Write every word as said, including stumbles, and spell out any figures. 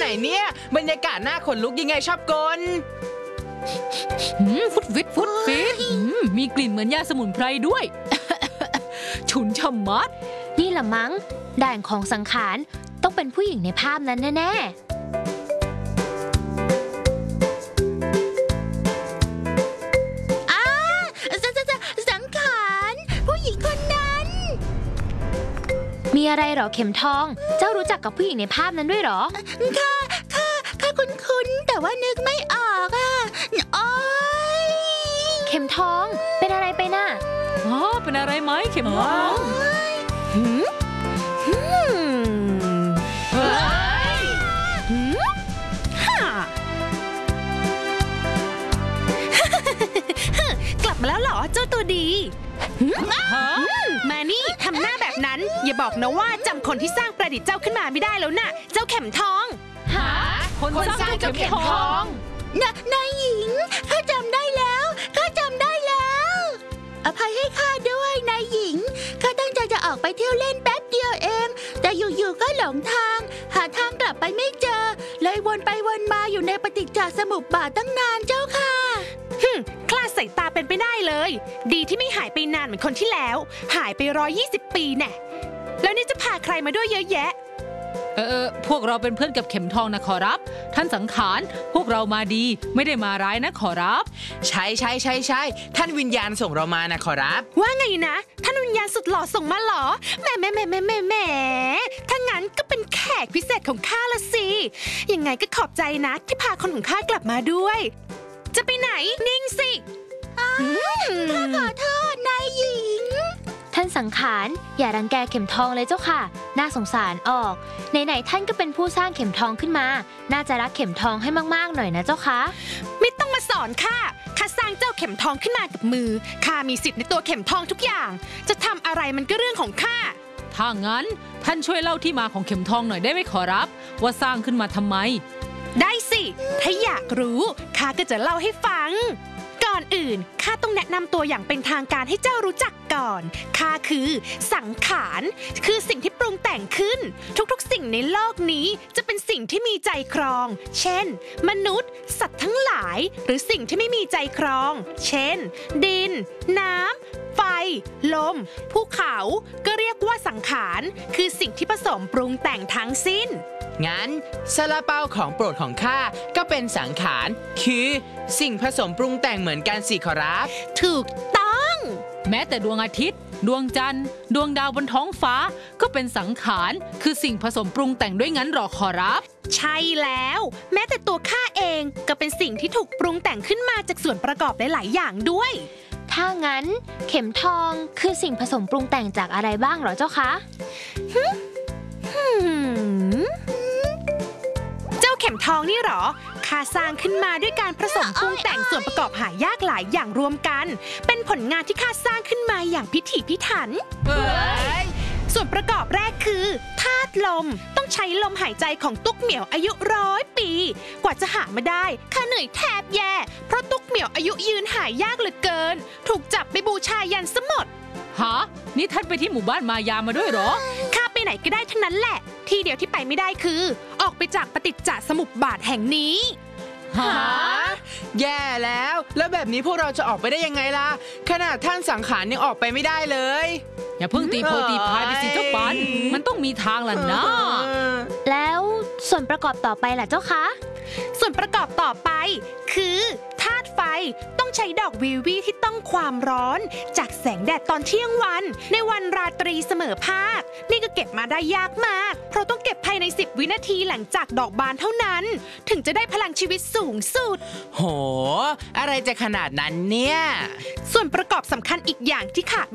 ไหนเนี่ยบรรยากาศน่าขนลุกยังไงชอบกลฟุตฟิตฟุตฟิตมีกลิ่นเหมือนยาสมุนไพรด้วย ฉุนชะมัดนี่ละมั้งด่านของสังขารต้องเป็นผู้หญิงในภาพนั้นแน่ๆสังขารผู้หญิงคนนั้นมีอะไรเหรอเข็มทองเจ้ารู้จักกับผู้หญิงในภาพนั้นด้วยเหรอข้าข้าข้าคุ้นๆแต่ว่านึกไม่ออกอ่ะโอ๊ยเข็มทองเป็นอะไรไปน่ะอ๋อเป็นอะไรไหมเข็มทองหืมหืมเฮ้ยหืมฮ่ากลับมาแล้วเหรอเจ้าตัวดีมานี่ทำหน้าแบบนั้นอย่าบอกนะว่าจำคนที่สร้างประดิษฐ์เจ้าขึ้นมาไม่ได้แล้วน่ะเจ้าเข็มทองหาคนสร้างเจ้าเข็มทองนนายหญิงข้าจำได้แล้วข้าจำได้แล้วอภัยให้ข้าด้วยนายหญิงข้าตั้งใจจะออกไปเที่ยวเล่นแป๊บเดียวเองแต่อยู่ๆก็หลงทางหาทางกลับไปไม่เจอเลยวนไปวนมาอยู่ในปฏิจจสมุปบาทตั้งนานเจ้าค่ะฮึคลาดสายตาเป็นไปได้เลยดีที่ไม่หายไปนานเหมือนคนที่แล้วหายไปร้อยยี่สิบปีแน่แล้วนี่จะพาใครมาด้วยเยอะแยะเออพวกเราเป็นเพื่อนกับเข็มทองนะขอรับท่านสังขารพวกเรามาดีไม่ได้มาร้ายนะขอรับใช่ใช่ใช่ใช่ท่านวิญญาณส่งเรามานะขอรับว่าไงนะท่านวิญญาณสุดหล่อส่งมาเหรอแหมแหมแหมแหมแหมแหมถ้างั้นก็เป็นแขกพิเศษของข้าละสิยังไงก็ขอบใจนะที่พาคนของข้ากลับมาด้วยจะไปไหนนิ่งสิข้าขอโทษนายหญิงท่านสังขารอย่ารังแกเข็มทองเลยเจ้าค่ะน่าสงสารออกไหนๆท่านก็เป็นผู้สร้างเข็มทองขึ้นมาน่าจะรักเข็มทองให้มากๆหน่อยนะเจ้าค่ะไม่ต้องมาสอนข้าข้าสร้างเจ้าเข็มทองขึ้นมากับมือข้ามีสิทธิ์ในตัวเข็มทองทุกอย่างจะทำอะไรมันก็เรื่องของข้าถ้างั้นท่านช่วยเล่าที่มาของเข็มทองหน่อยได้ไหมขอรับว่าสร้างขึ้นมาทำไมได้สิถ้าอยากรู้ข้าก็จะเล่าให้ฟังก่อนอื่นข้าต้องแนะนำตัวอย่างเป็นทางการให้เจ้ารู้จักก่อนข้าคือสังขารคือสิ่งที่ปรุงแต่งขึ้นทุกๆสิ่งในโลกนี้จะเป็นสิ่งที่มีใจครองเช่นมนุษย์สัตว์ทั้งหลายหรือสิ่งที่ไม่มีใจครองเช่นดินน้ำไฟลมภูเขาก็เรียกว่าสังขารคือสิ่งที่ผสมปรุงแต่งทั้งสิ้นงั้นซาลาเปาของโปรดของข้าก็เป็นสังขารคือสิ่งผสมปรุงแต่งเหมือนกันสิขอรับถูกต้องแม้แต่ดวงอาทิตย์ดวงจันทร์ดวงดาวบนท้องฟ้าก็เป็นสังขารคือสิ่งผสมปรุงแต่งด้วยงั้นหรอขอรับใช่แล้วแม้แต่ตัวข้าเองก็เป็นสิ่งที่ถูกปรุงแต่งขึ้นมาจากส่วนประกอบหลายๆอย่างด้วยถ้างั้นเข็มทองคือสิ่งผสมปรุงแต่งจากอะไรบ้างหรอเจ้าคะเจ้าเข็มทองนี่หรอข้าสร้างขึ้นมาด้วยการผสมปรุงแต่งส่วนประกอบหายากหลายอย่างรวมกันเป็นผลงานที่ข้าสร้างขึ้นมาอย่างพิถีพิถันส่วนประกอบแรกคือธาตุลมต้องใช้ลมหายใจของตุ๊กเหมียวอายุร้อยปีกว่าจะหามาได้ข้าเหนื่อยแทบแย่เพราะตุ๊กเหมียวอายุยืนหายากเหลือเกินถูกจับไปบูชายันซะหมดฮะนี่ท่านไปที่หมู่บ้านมายามาด้วยเหรอข้าไปไหนก็ได้ทั้งนั้นแหละที่เดียวที่ไปไม่ได้คือออกไปจากปฏิจจสมุปบาทแห่งนี้ฮะแย่แล้วแล้วแบบนี้พวกเราจะออกไปได้ยังไงล่ะขนาดท่านสังขารยังออกไปไม่ได้เลยอย่าเพิ่งตีโพตีพายไปสิเจ้าปันมันต้องมีทางล่ะนะแล้วส่วนประกอบต่อไปล่ะเจ้าคะส่วนประกอบต่อไปคือธาตุไฟต้องใช้ดอกวิววี่ที่ต้องความร้อนจากแสงแดดตอนเที่ยงวันในวันราตรีเสมอภาคนี่ก็เก็บมาได้ยากมากเพราะต้องเก็บภายในสิบวินาทีหลังจากดอกบานเท่านั้นถึงจะได้พลังชีวิตสูงสุดโหอะไรจะขนาดนั้นเนี่ยส่วนประกอบสำคัญอีกอย่างที่ขาด